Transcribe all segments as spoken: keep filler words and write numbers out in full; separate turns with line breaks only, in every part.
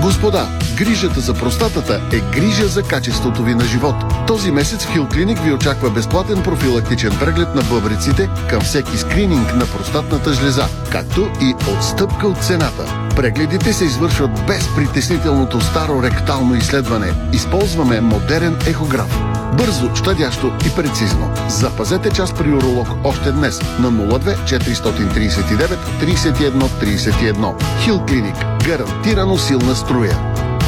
Господа, грижата за простатата е грижа за качеството ви на живот. Този месец в Хилклиник ви очаква безплатен профилактичен преглед на бъбреците към всеки скрининг на простатната жлеза, както и отстъпка от цената. Прегледите се извършват без притеснителното старо ректално изследване. Използваме модерен ехограф. Бързо, щадящо и прецизно. Запазете час при уролог още днес на нула две четиристотин тридесет и девет тридесет и едно тридесет и едно. Хилклиник. Гарантирано силна струя.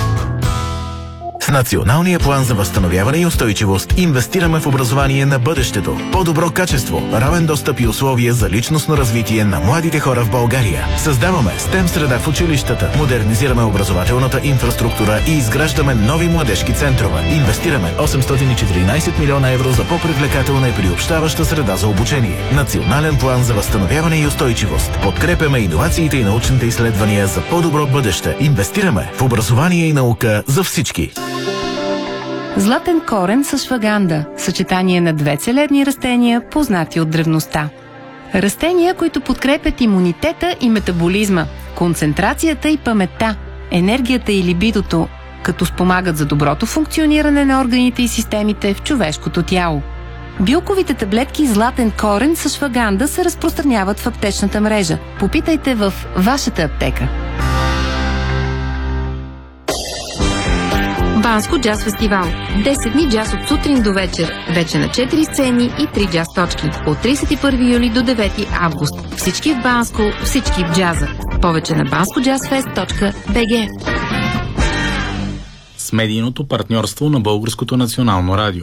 С Националния план за възстановяване и устойчивост инвестираме в образование на бъдещето. По-добро качество, равен достъп и условия за личностно развитие на младите хора в България. Създаваме STEM среда в училищата, модернизираме образователната инфраструктура и изграждаме нови младежки центрове. Инвестираме осемстотин и четиринадесет милиона евро за по-привлекателна и приобщаваща среда за обучение. Национален план за възстановяване и устойчивост. Подкрепяме иновациите и научните изследвания за по-добро бъдеще. Инвестираме в образование и наука за всички.
Златен корен с шваганда – съчетание на две целебни растения, познати от древността. Растения, които подкрепят имунитета и метаболизма, концентрацията и паметта, енергията и либидото, като спомагат за доброто функциониране на органите и системите в човешкото тяло. Билковите таблетки Златен корен с шваганда се разпространяват в аптечната мрежа. Попитайте в вашата аптека.
Банско джаз фестивал. десет дни джаз от сутрин до вечер. Вече на четири сцени и три джаз точки. От тридесет и първи юли до девети август. Всички в Банско, всички в джаза. Повече на банско джаз фест точка би джи.
С медийното партньорство на Българското национално радио.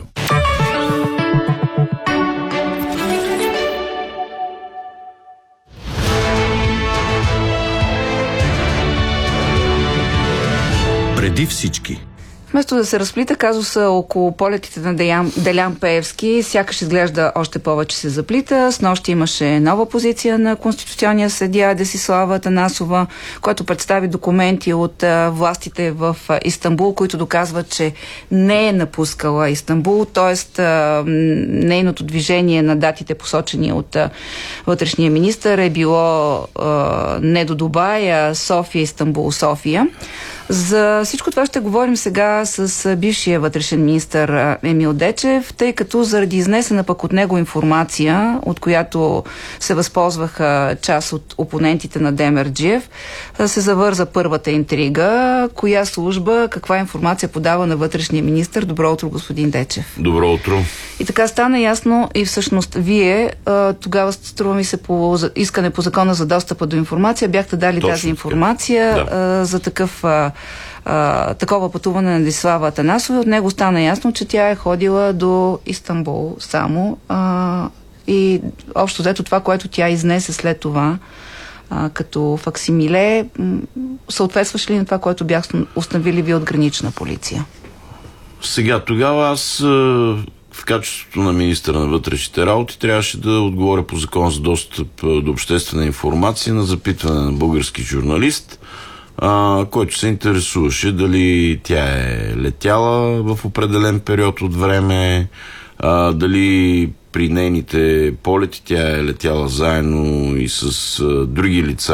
Преди всички.
Вместо да се разплита казуса около полетите на Делян, Делян Пеевски, сякаш изглежда още повече се заплита. Снощи имаше нова позиция на конституционния съдия Десислава Атанасова, който представи документи от а, властите в а, Истанбул, които доказват, че не е напускала Истанбул, т.е. нейното движение на датите, посочени от а, вътрешния министър, е било а, не до Дубай, а София, Истанбул, София. За всичко това ще говорим сега с бившия вътрешен министър Емил Дечев, тъй като заради изнесена пък от него информация, от която се възползваха част от опонентите на Демерджиев, се завърза първата интрига. Коя служба, каква информация подава на вътрешния министър? Добро утро, господин Дечев.
Добро утро.
И така стана ясно и всъщност вие тогава, струва ми се, по искане по закона за достъпа до информация, бяхте дали Точно тази информация да. за такъв Uh, такова пътуване на Десислава Атанасова. От него стана ясно, че тя е ходила до Истанбул само uh, и общо взето това, което тя изнесе след това uh, като факсимиле, съответстваше ли на това, което бях установили ви от гранична полиция?
Сега, тогава аз в качеството на министъра на вътрешните работи трябваше да отговоря по закон за достъп до обществена информация на запитване на български журналист, А, който се интересуваше дали тя е летяла в определен период от време, а, дали при нейните полети тя е летяла заедно и с а, други лица